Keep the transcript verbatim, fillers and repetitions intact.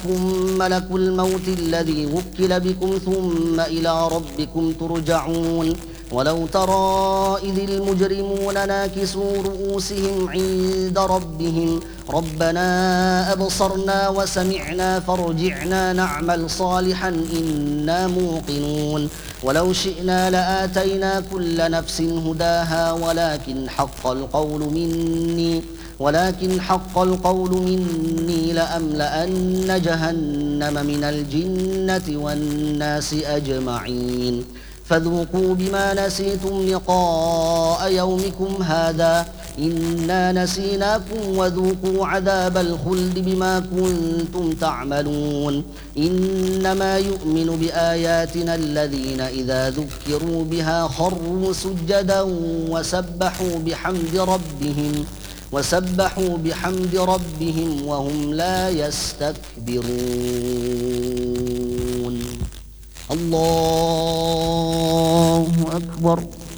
عليكم ملك الموت الذي وكل بكم ثم إلى ربكم ترجعون ولو ترى إذ المجرمون ناكسوا رؤوسهم عند ربهم ربنا أبصرنا وسمعنا فارجعنا نعمل صالحا إنا موقنون ولو شئنا لآتينا كل نفس هداها ولكن حق القول مني ولكن حق القول مني لأملأن جهنم من الجنة والناس أجمعين فذوقوا بما نسيتم لقاء يومكم هذا إنا نسيناكم وذوقوا عذاب الخلد بما كنتم تعملون إنما يؤمن بآياتنا الذين إذا ذكروا بها خروا سجدا وسبحوا بحمد ربهم وسبحوا بحمد ربهم وهم لا يستكبرون الله أكبر.